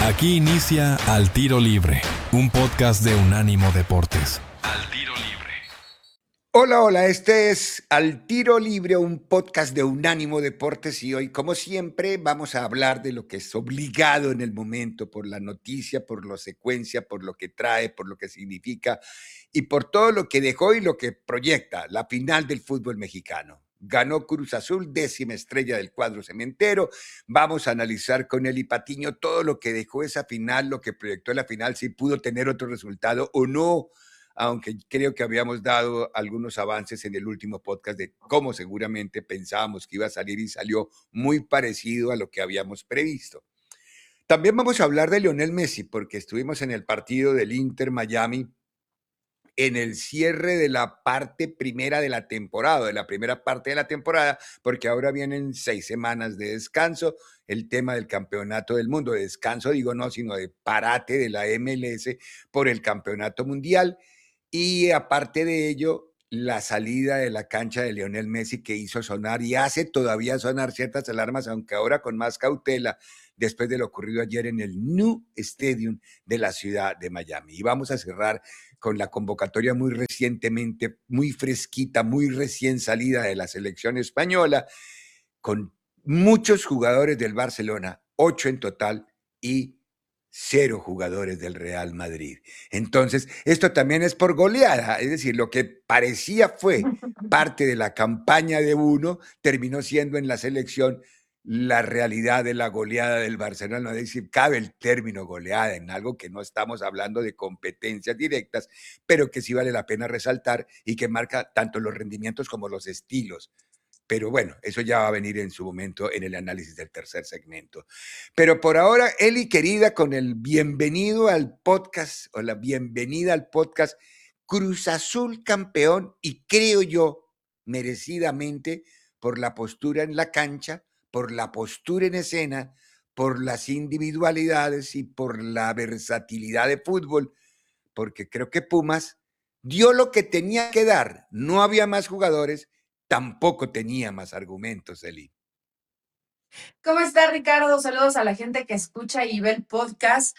Aquí inicia Al Tiro Libre, un podcast de Unánimo Deportes. Al Tiro Libre. Hola, este es Al Tiro Libre, un podcast de Unánimo Deportes y hoy, como siempre, vamos a hablar de lo que es obligado en el momento, por la noticia, por la secuencia, por lo que trae, por lo que significa y por todo lo que dejó y lo que proyecta la final del fútbol mexicano. Ganó Cruz Azul, 10ª estrella del cuadro cementero. Vamos a analizar con Eli Patiño todo lo que dejó esa final, lo que proyectó la final, si pudo tener otro resultado o no, aunque creo que habíamos dado algunos avances en el último podcast de cómo seguramente pensábamos que iba a salir y salió muy parecido a lo que habíamos previsto. También vamos a hablar de Lionel Messi, porque estuvimos en el partido del Inter Miami en el cierre de la parte primera de la temporada, de la primera parte de la temporada, porque ahora vienen 6 semanas de descanso, el tema del campeonato del mundo, de descanso digo no, sino de parate de la MLS por el campeonato mundial. Y aparte de ello, la salida de la cancha de Lionel Messi que hizo sonar y hace todavía sonar ciertas alarmas, aunque ahora con más cautela, después de lo ocurrido ayer en el New Stadium de la ciudad de Miami. Y vamos a cerrar con la convocatoria muy recientemente, muy fresquita, muy recién salida de la selección española, con muchos jugadores del Barcelona, 8 en total, y 0 jugadores del Real Madrid. Entonces, esto también es por goleada, es decir, lo que parecía fue parte de la campaña de uno, terminó siendo en la selección la realidad de la goleada del Barcelona. Es decir, cabe el término goleada en algo que no estamos hablando de competencias directas, pero que sí vale la pena resaltar y que marca tanto los rendimientos como los estilos. Pero bueno, eso ya va a venir en su momento en el análisis del tercer segmento. Pero por ahora, Eli querida, con el bienvenido al podcast o la bienvenida al podcast Cruz Azul campeón y creo yo merecidamente por la postura en la cancha, por la postura en escena, por las individualidades y por la versatilidad de fútbol, porque creo que Pumas dio lo que tenía que dar. No había más jugadores, tampoco tenía más argumentos, Eli. ¿Cómo está, Ricardo? Saludos a la gente que escucha y ve el podcast.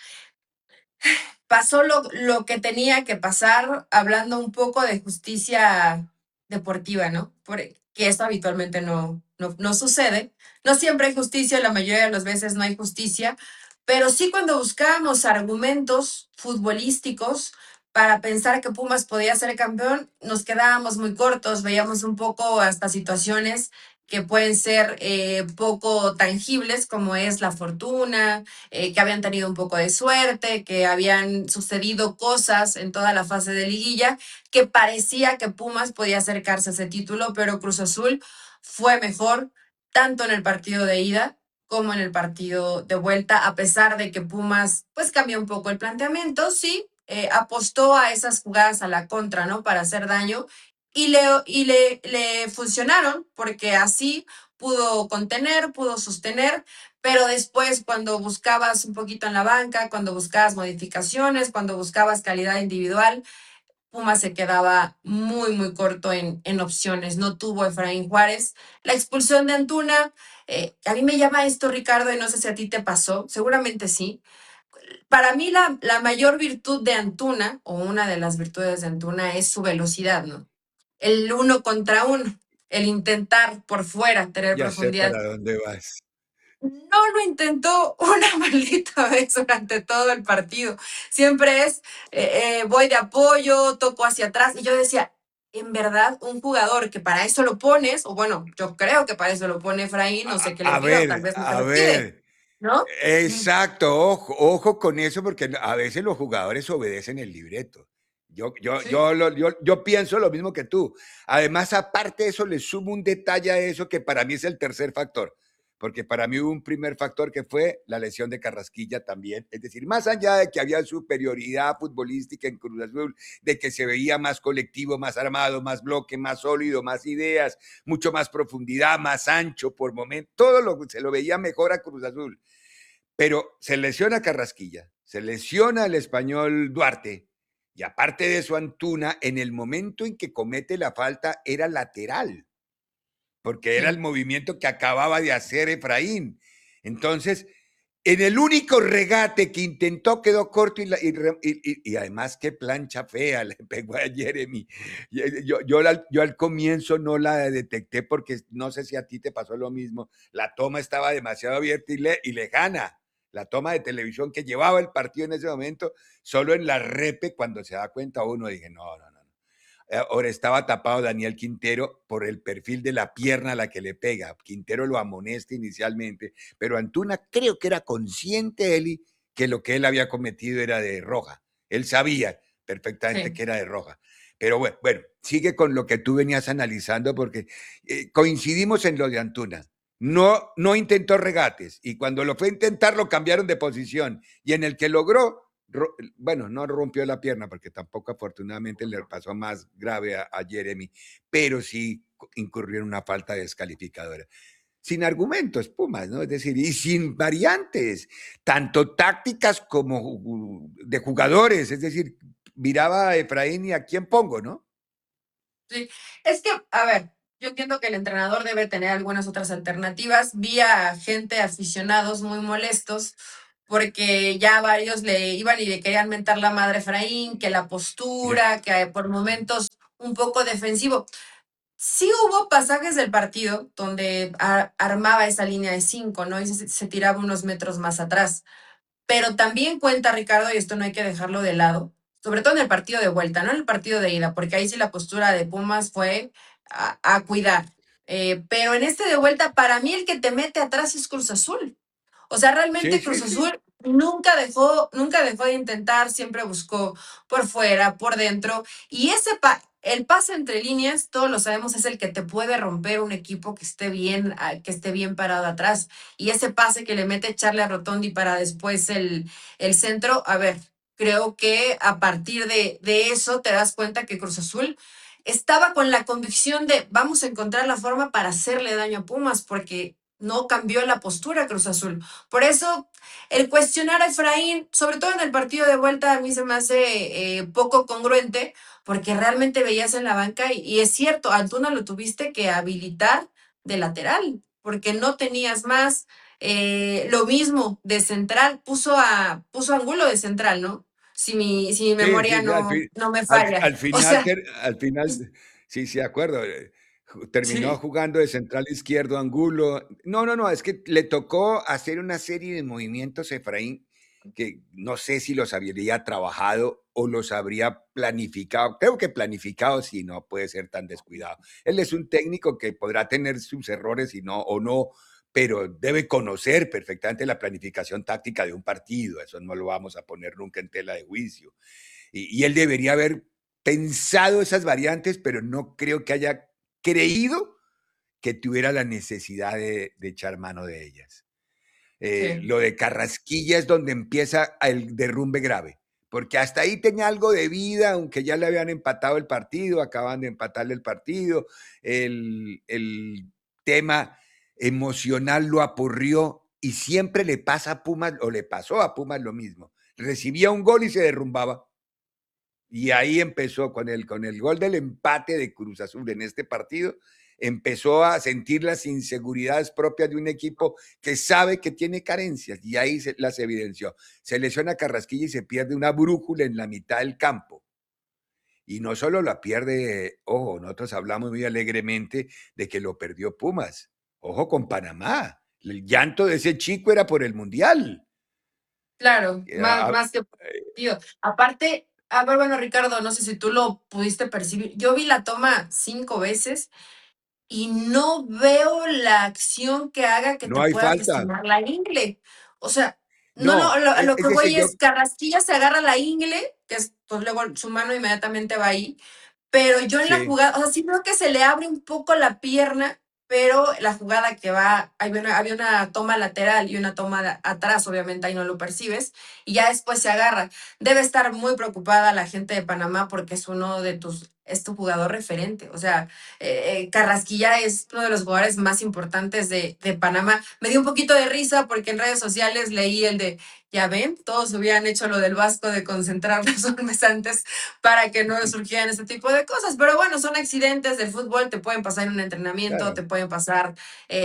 Pasó lo que tenía que pasar, hablando un poco de justicia deportiva, ¿no? Porque esto habitualmente no sucede. No siempre hay justicia, la mayoría de las veces no hay justicia, pero sí cuando buscábamos argumentos futbolísticos para pensar que Pumas podía ser campeón, nos quedábamos muy cortos, veíamos un poco hasta situaciones que pueden ser poco tangibles, como es la fortuna, que habían tenido un poco de suerte, que habían sucedido cosas en toda la fase de liguilla, que parecía que Pumas podía acercarse a ese título, pero Cruz Azul fue mejor tanto en el partido de ida como en el partido de vuelta, a pesar de que Pumas pues cambió un poco el planteamiento, sí, apostó a esas jugadas a la contra, ¿no? Para hacer daño y le funcionaron porque así pudo contener, pudo sostener, pero después cuando buscabas un poquito en la banca, cuando buscabas modificaciones, cuando buscabas calidad individual, Pumas se quedaba muy corto en opciones. No tuvo Efraín Juárez. La expulsión de Antuna, a mí me llama esto, Ricardo, y no sé si a ti te pasó, seguramente sí. Para mí la mayor virtud de Antuna, o una de las virtudes de Antuna, es su velocidad, ¿no? El uno contra uno, el intentar por fuera tener Ya sé profundidad. para dónde vas. No lo intentó una maldita vez durante todo el partido. Siempre es, voy de apoyo, toco hacia atrás. Y yo decía, en verdad, un jugador que para eso lo pones, o bueno, yo creo que para eso lo pone Efraín, no sé qué le A pide, o tal ver, vez no se a lo pide, ver. ¿no? Exacto, ojo con eso, porque a veces los jugadores obedecen el libreto. Sí. Yo pienso lo mismo que tú. Además, aparte de eso, le sumo un detalle a eso que para mí es el tercer factor, porque para mí hubo un primer factor que fue la lesión de Carrasquilla también. Es decir, más allá de que había superioridad futbolística en Cruz Azul, de que se veía más colectivo, más armado, más bloque, más sólido, más ideas, mucho más profundidad, más ancho por momento, se lo veía mejor a Cruz Azul. Pero se lesiona Carrasquilla, se lesiona el español Duarte, y aparte de eso, Antuna, en el momento en que comete la falta, era lateral, porque era el Sí. movimiento que acababa de hacer Efraín. Entonces, En el único regate que intentó quedó corto y además qué plancha fea le pegó a Jeremy. Yo al comienzo no la detecté porque no sé si a ti te pasó lo mismo. La toma estaba demasiado abierta y lejana. La toma de televisión que llevaba el partido en ese momento, solo en la repe, cuando se da cuenta uno, dije, no, no, no. Ahora estaba tapado Daniel Quintero por el perfil de la pierna a la que le pega. Quintero lo amonesta inicialmente, pero Antuna creo que era consciente, Eli, que lo que él había cometido era de roja. Él sabía perfectamente Sí. que era de roja. Pero bueno, sigue con lo que tú venías analizando porque coincidimos en lo de Antuna. No intentó regates y cuando lo fue a intentar lo cambiaron de posición y en el que logró bueno, no rompió la pierna porque tampoco afortunadamente le pasó más grave a Jeremy, pero sí incurrió en una falta descalificadora. Sin argumentos, Pumas, ¿no? Es decir, y sin variantes, tanto tácticas como de jugadores, es decir, miraba a Efraín y a quién pongo, ¿no? Sí, es que, a ver, yo entiendo que el entrenador debe tener algunas otras alternativas. Vi a gente, aficionados muy molestos, porque ya varios le iban y le querían mentar la madre a Efraín, que la postura, que por momentos un poco defensivo. Sí hubo pasajes del partido donde armaba esa línea de 5, ¿no? Y se tiraba unos metros más atrás. Pero también cuenta, Ricardo, y esto no hay que dejarlo de lado, sobre todo en el partido de vuelta, no en el partido de ida, porque ahí sí la postura de Pumas fue a cuidar. Pero en este de vuelta, para mí el que te mete atrás es Cruz Azul. O sea, Sí, realmente sí, Cruz sí. Azul nunca dejó de intentar, siempre buscó por fuera, por dentro. Y el pase entre líneas, todos lo sabemos, es el que te puede romper un equipo que esté bien parado atrás. Y ese pase que le mete Charlie a Rotondi para después el centro, a ver, creo que a partir de eso te das cuenta que Cruz Azul estaba con la convicción de vamos a encontrar la forma para hacerle daño a Pumas, porque no cambió la postura Cruz Azul. Por eso, el cuestionar a Efraín, sobre todo en el partido de vuelta, a mí se me hace poco congruente, porque realmente veías en la banca, y es cierto, a Antuna lo tuviste que habilitar de lateral, porque no tenías más. Lo mismo de central, puso a Angulo de central, ¿no? Si mi Sí, memoria sí, sí, no me falla. O sea, al final, sí, sí, de acuerdo. Terminó sí, jugando de central izquierdo Angulo. No, no, no, es que le tocó hacer una serie de movimientos Efraín que no sé si los habría trabajado o los habría planificado. Creo que planificado sí, no puede ser tan descuidado. Él es un técnico que podrá tener sus errores y no, o no, pero debe conocer perfectamente la planificación táctica de un partido. Eso no lo vamos a poner nunca en tela de juicio. Y él debería haber pensado esas variantes, pero no creo que haya creído que tuviera la necesidad de echar mano de ellas. sí. Lo de Carrasquilla es donde empieza el derrumbe grave, porque hasta ahí tenía algo de vida, aunque ya le habían empatado el partido, acaban de empatarle el partido, el tema emocional lo apurrió y siempre le pasa a Pumas, o le pasó a Pumas lo mismo. Recibía un gol y se derrumbaba. Y ahí empezó con el gol del empate de Cruz Azul en este partido, empezó a sentir las inseguridades propias de un equipo que sabe que tiene carencias y ahí las evidenció. Se lesiona Carrasquilla y se pierde una brújula en la mitad del campo. Y no solo la pierde, ojo, nosotros hablamos muy alegremente de que lo perdió Pumas. Ojo con Panamá. El llanto de ese chico era por el Mundial. Claro, más, Ah, más que partido. Aparte, a ver, bueno, Ricardo, no sé si tú lo pudiste percibir. Yo vi la toma 5 veces y no veo la acción que haga que no te hay puedas falta. lastimar la ingle. O sea, no, no, No, a lo que es decir, voy yo, es Carrasquilla se agarra la ingle, que es, pues luego su mano inmediatamente va ahí, pero yo en la sí. jugada, o sea, sí veo que se le abre un poco la pierna, pero la jugada que va, había una toma lateral y una toma atrás, obviamente ahí no lo percibes, y ya después se agarra. Debe estar muy preocupada la gente de Panamá porque es es tu jugador referente. O sea, Carrasquilla es uno de los jugadores más importantes de Panamá. Me dio un poquito de risa porque en redes sociales leí el de, ya ven, todos hubieran hecho lo del Vasco de concentrarlos un mes antes para que no surgieran este tipo de cosas. Pero bueno, son accidentes del fútbol, te pueden pasar en un entrenamiento, te Claro. pueden pasar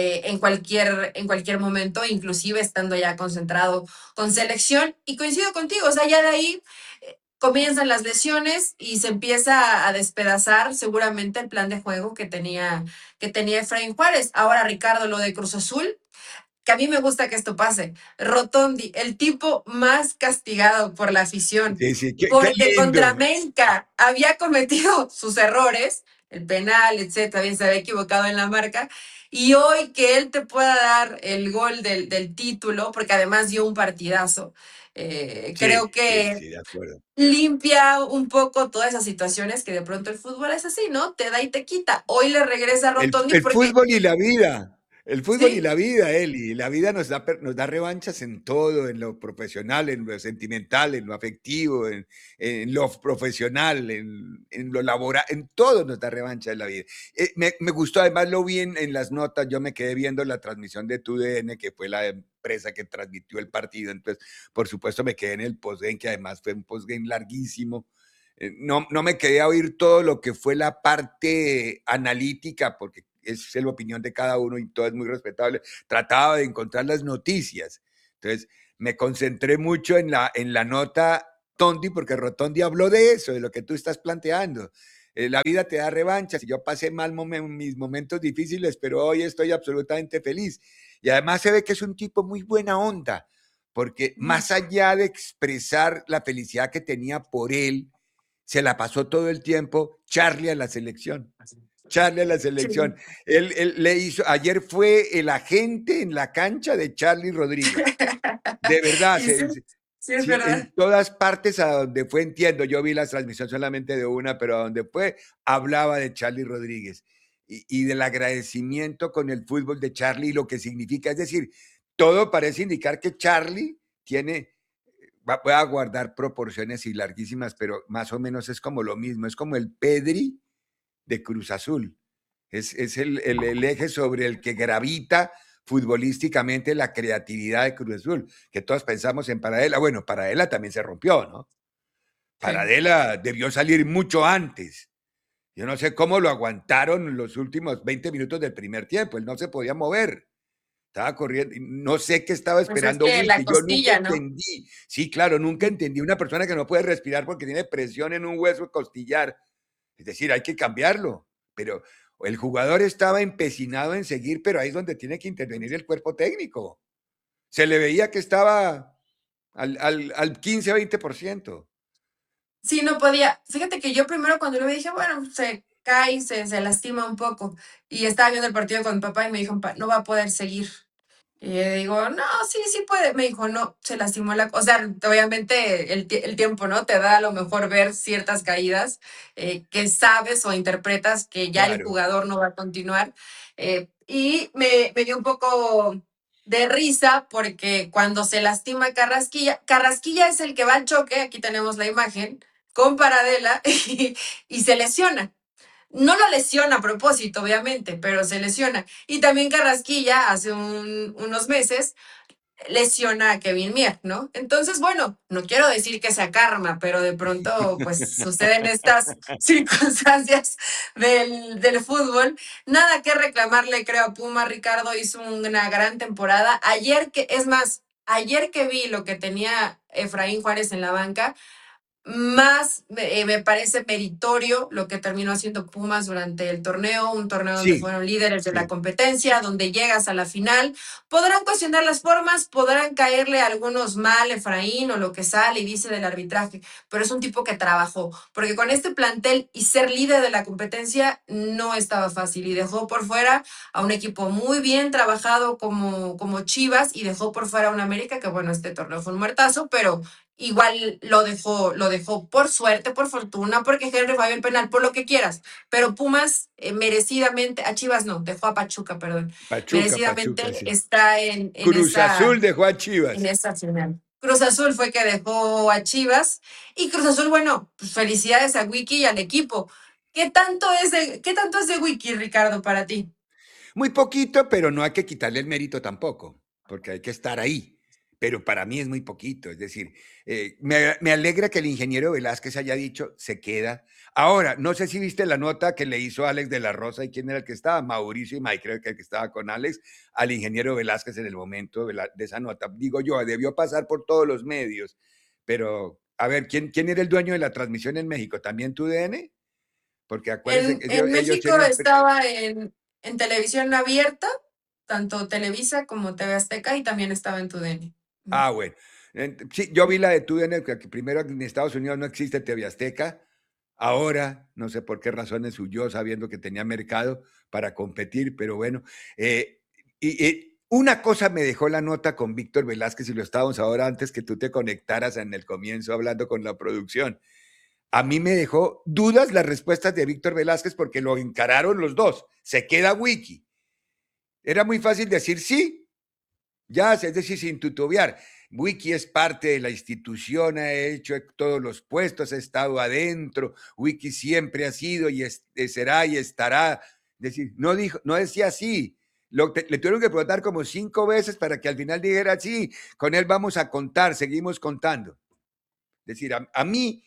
en cualquier momento, inclusive estando ya concentrado con selección. Y coincido contigo, o sea, ya de ahí comienzan las lesiones y se empieza a despedazar seguramente el plan de juego que tenía Efraín Juárez. Ahora, Ricardo, lo de Cruz Azul, que a mí me gusta que esto pase. Rotondi, el tipo más castigado por la afición, Sí, sí, qué porque contra lindo. América había cometido sus errores, el penal, etcétera, bien se había equivocado en la marca, y hoy que él te pueda dar el gol del título, porque además dio un partidazo, Sí, creo sí, que sí, de acuerdo. limpia un poco todas esas situaciones que de pronto el fútbol es así, ¿no? Te da y te quita. Hoy le regresa a Rotondi El porque, fútbol y la vida, el fútbol y sí, la vida, Eli, la vida nos da revanchas en todo, en lo profesional, en lo sentimental, en lo afectivo, en lo profesional, en lo laboral, en todo nos da revancha en la vida. Me gustó, además lo vi en las notas, yo me quedé viendo la transmisión de TUDN, que fue la empresa que transmitió el partido, entonces por supuesto me quedé en el postgame, que además fue un postgame larguísimo. No me quedé a oír todo lo que fue la parte analítica, porque es la opinión de cada uno y todo es muy respetable. Trataba de encontrar las noticias. Entonces, me concentré mucho en la nota Tondi, porque Rotondi habló de eso, de lo que tú estás planteando. La vida te da revanchas y yo pasé mal mis momentos difíciles, pero hoy estoy absolutamente feliz. Y además se ve que es un tipo muy buena onda, porque más allá de expresar la felicidad que tenía por él, se la pasó todo el tiempo Charlie a la selección. Charlie a la selección. sí. Él le hizo, ayer fue el agente en la cancha de Charlie Rodríguez. De verdad, Y sí, sí es sí, verdad. en todas partes a donde fue, entiendo, yo vi la transmisión solamente de una, pero a donde fue, hablaba de Charlie Rodríguez y del agradecimiento con el fútbol de Charlie y lo que significa. Es decir, todo parece indicar que Charlie tiene, voy a guardar proporciones y larguísimas, pero más o menos es como lo mismo, es como el Pedri de Cruz Azul. Es el eje sobre el que gravita futbolísticamente la creatividad de Cruz Azul, que todos pensamos en Paradela. Bueno, Paradela también se rompió, ¿no? Sí. Paradela debió salir mucho antes. Yo no sé cómo lo aguantaron los últimos 20 minutos del primer tiempo. Él no se podía mover. Estaba corriendo. No sé qué estaba Pues es esperando que Will, la que yo nunca costilla, ¿no? entendí. Sí, claro, nunca entendí una persona que no puede respirar porque tiene presión en un hueso costillar. Es decir, hay que cambiarlo. Pero el jugador estaba empecinado en seguir, pero ahí es donde tiene que intervenir el cuerpo técnico. Se le veía que estaba al 15-20%. Sí, no podía. Fíjate que yo primero cuando lo vi dije, bueno, se cae, se lastima un poco. Y estaba viendo el partido con mi papá y me dijo, no va a poder seguir. Y yo digo, no, sí, sí puede. Me dijo, no, se lastimó la. O sea, obviamente el tiempo, ¿no? Te da a lo mejor ver ciertas caídas que sabes o interpretas que ya el Claro. jugador no va a continuar. Y me dio un poco de risa porque cuando se lastima Carrasquilla, Carrasquilla es el que va al choque, aquí tenemos la imagen, con Paradela y se lesiona. No lo lesiona a propósito, obviamente, pero se lesiona. Y también Carrasquilla hace unos meses lesiona a Kevin Mier, ¿no? Entonces, bueno, no quiero decir que sea karma, pero de pronto, pues suceden estas circunstancias del fútbol. Nada que reclamarle, creo, a Puma. Ricardo hizo una gran temporada. Ayer que vi lo que tenía Efraín Juárez en la banca, más me parece meritorio lo que terminó haciendo Pumas durante el torneo, un torneo donde Sí, fueron líderes de la sí. competencia, donde llegas a la final. Podrán cuestionar las formas, podrán caerle a algunos mal, Efraín, o lo que sale y dice del arbitraje, pero es un tipo que trabajó, porque con este plantel y ser líder de la competencia no estaba fácil y dejó por fuera a un equipo muy bien trabajado como Chivas y dejó por fuera a un América que, bueno, este torneo fue un muertazo, pero igual lo dejó por suerte, por fortuna, porque Henry falló el penal, por lo que quieras. Pero Pumas merecidamente, a Chivas no, dejó a Pachuca, perdón. Pachuca, Merecidamente Pachuca, sí. está en, en Cruz esa, Azul dejó a en Chivas. esa final. Cruz Azul fue que dejó a Chivas y Cruz Azul, bueno, pues felicidades a Wiki y al equipo ¿Qué tanto es de Wiki, Ricardo, para ti? Muy poquito, pero no hay que quitarle el mérito tampoco, porque hay que estar ahí. Pero para mí es muy poquito. Es decir, me alegra que el ingeniero Velázquez haya dicho, se queda. Ahora, no sé si viste la nota que le hizo Alex de la Rosa y quién era el que estaba, Mauricio y Mike, creo que el que estaba con Alex, al ingeniero Velázquez en el momento de esa nota. Digo yo, debió pasar por todos los medios, pero a ver, ¿quién era el dueño de la transmisión en México? ¿También TUDN? Porque acuérdense En, que en ellos México tienen. estaba en televisión abierta, tanto Televisa como TV Azteca, y también estaba en TUDN. Ah, bueno. Sí, yo vi la de TUDN, que primero en Estados Unidos no existe TV Azteca. Ahora, no sé por qué razones huyó sabiendo que tenía mercado para competir, pero bueno. Y una cosa me dejó la nota con Víctor Velázquez y lo estábamos ahora antes que tú te conectaras en el comienzo hablando con la producción. A mí me dejó dudas las respuestas de Víctor Velázquez porque lo encararon los dos. Se queda Wiki. Era muy fácil decir sí, ya, es decir, sin tutorear. Wiki es parte de la institución, ha hecho todos los puestos, ha estado adentro. Wiki siempre ha sido y será y estará. Es decir, no decía así. Le tuvieron que preguntar como 5 veces para que al final dijera sí, con él vamos a contar, seguimos contando. Es decir, a mí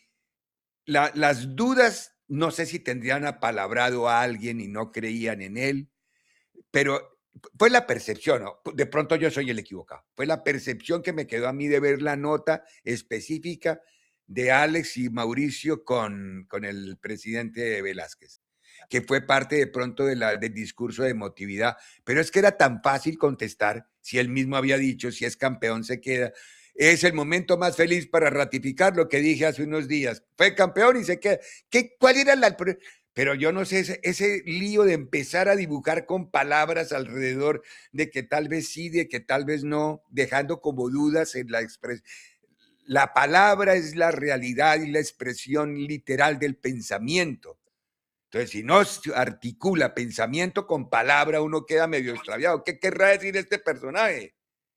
las dudas, no sé si tendrían apalabrado a alguien y no creían en él, pero fue la percepción, ¿no? De pronto yo soy el equivocado. Fue la percepción que me quedó a mí de ver la nota específica de Alex y Mauricio con el presidente Velázquez, que fue parte de pronto del discurso de emotividad. Pero es que era tan fácil contestar si él mismo había dicho, si es campeón se queda. Es el momento más feliz para ratificar lo que dije hace unos días. Fue campeón y se queda. ¿Cuál era la... Pero yo no sé, ese lío de empezar a dibujar con palabras alrededor de que tal vez sí, de que tal vez no, dejando como dudas en la expresión. La palabra es la realidad y la expresión literal del pensamiento. Entonces, si no articula pensamiento con palabra, uno queda medio extraviado. ¿Qué querrá decir este personaje?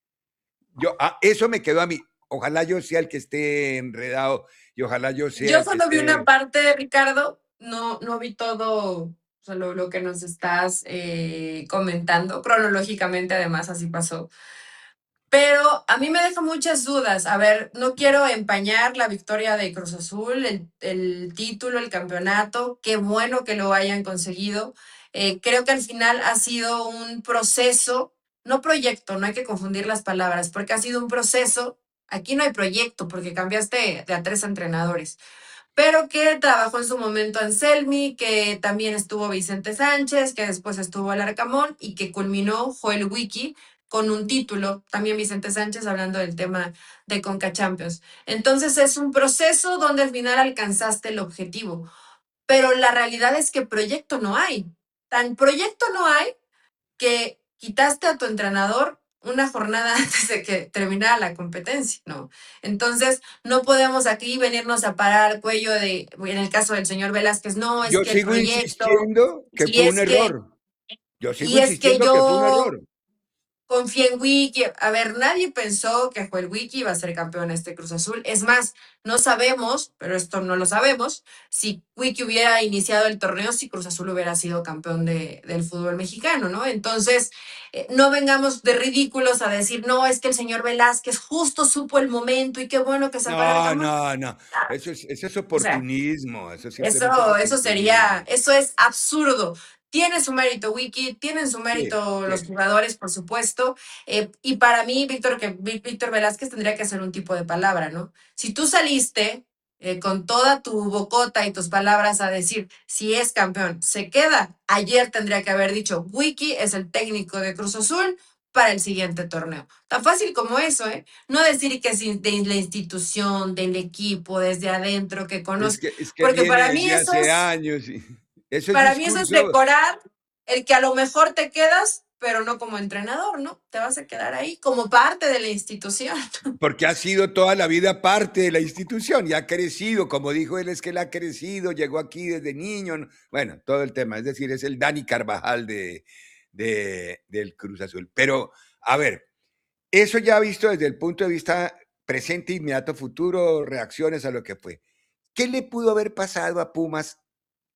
Eso me quedó a mí. Ojalá yo sea el que esté enredado y ojalá yo sea Yo el que solo vi una esté... parte, Ricardo, no vi todo, o sea, lo que nos estás comentando, cronológicamente además así pasó. Pero a mí me deja muchas dudas. A ver, no quiero empañar la victoria de Cruz Azul, el título, el campeonato. Qué bueno que lo hayan conseguido. Creo que al final ha sido un proceso, no proyecto, no hay que confundir las palabras, porque ha sido un proceso. Aquí no hay proyecto, porque cambiaste de a 3 entrenadores, pero que trabajó en su momento Anselmi, que también estuvo Vicente Sánchez, que después estuvo Alarcamón y que culminó Joel Wiki con un título, también Vicente Sánchez hablando del tema de Conca Champions. Entonces es un proceso donde al final alcanzaste el objetivo, pero la realidad es que proyecto no hay. Tan proyecto no hay que quitaste a tu entrenador una jornada antes de que terminara la competencia, ¿no? Entonces, no podemos aquí venirnos a parar al cuello en el caso del señor Velázquez, no, es Yo que el sigo proyecto, insistiendo que y fue un es que, error. Yo sigo y es que insistiendo que fue un yo error. confié en Wiki. A ver, nadie pensó que Joel Wiki iba a ser campeón de este Cruz Azul. Es más, no sabemos, pero esto no lo sabemos, si Wiki hubiera iniciado el torneo, si Cruz Azul hubiera sido campeón del fútbol mexicano, ¿no? Entonces, no vengamos de ridículos a decir, no, es que el señor Velázquez justo supo el momento y qué bueno que sacó a No, Larcamón. no, no. Eso es O sea, oportunismo. Eso simplemente es eso sería, oportunismo. eso es absurdo. Tiene su mérito Wiki, tienen su Sí, mérito los sí. jugadores, por supuesto. Y para mí, Víctor Velázquez tendría que ser un tipo de palabra, ¿no? Si tú saliste con toda tu bocota y tus palabras a decir si es campeón, se queda. Ayer tendría que haber dicho Wiki es el técnico de Cruz Azul para el siguiente torneo. Tan fácil como eso, ¿eh? No decir que es de la institución, del equipo, desde adentro, que Es conozco, que, es que porque viene desde hace años. Eso es para mí eso es discurso. decorar el que a lo mejor te quedas, pero no como entrenador, ¿no? Te vas a quedar ahí como parte de la institución. Porque ha sido toda la vida parte de la institución y ha crecido, como dijo él, es que él ha crecido, llegó aquí desde niño, ¿no? Bueno, todo el tema, es decir, es el Dani Carvajal del Cruz Azul. Pero, a ver, eso ya visto desde el punto de vista presente, inmediato, futuro, reacciones a lo que fue. ¿Qué le pudo haber pasado a Pumas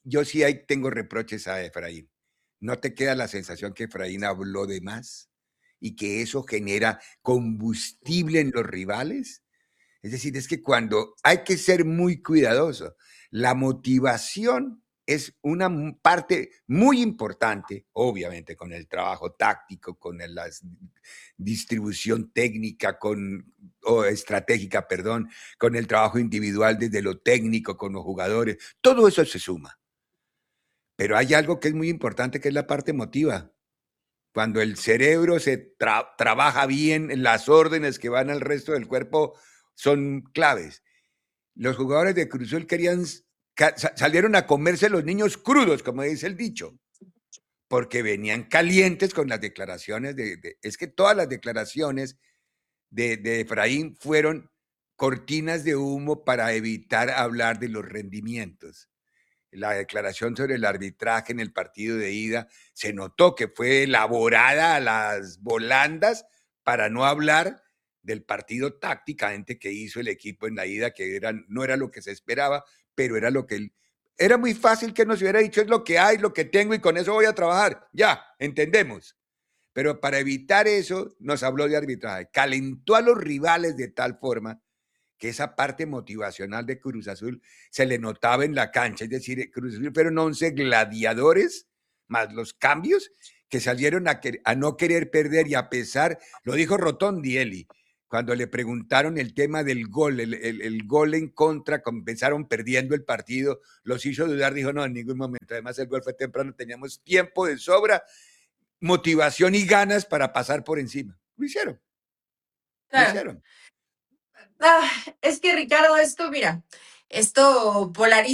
yo sí ahí tengo reproches a Efraín. ¿No te queda la sensación que Efraín habló de más y que eso genera combustible en los rivales? Es decir, es que cuando hay que ser muy cuidadoso, la motivación es una parte muy importante, obviamente con el trabajo táctico, con la distribución técnica, o estratégica, perdón, con el trabajo individual desde lo técnico, con los jugadores, todo eso se suma. Pero hay algo que es muy importante, que es la parte emotiva. Cuando el cerebro se trabaja bien, las órdenes que van al resto del cuerpo son claves. Los jugadores de Cruz Azul salieron a comerse los niños crudos, como dice el dicho, porque venían calientes con las declaraciones es que todas las declaraciones de Efraín fueron cortinas de humo para evitar hablar de los rendimientos. La declaración sobre el arbitraje en el partido de ida se notó que fue elaborada a las volandas para no hablar del partido tácticamente que hizo el equipo en la ida, que no era lo que se esperaba, pero era lo que era muy fácil que nos hubiera dicho: es lo que hay, lo que tengo y con eso voy a trabajar. Ya, entendemos. Pero para evitar eso nos habló de arbitraje, calentó a los rivales de tal forma que esa parte motivacional de Cruz Azul se le notaba en la cancha. Es decir, Cruz Azul fueron 11 gladiadores, más los cambios, que salieron a no querer perder, y a pesar, lo dijo Rotondi, Eli, cuando le preguntaron el tema del gol, el gol en contra, empezaron perdiendo el partido, los hizo dudar, dijo: no, en ningún momento, además el gol fue temprano, teníamos tiempo de sobra, motivación y ganas para pasar por encima. Lo hicieron. Lo hicieron. Es que, Ricardo, esto, mira, esto polariza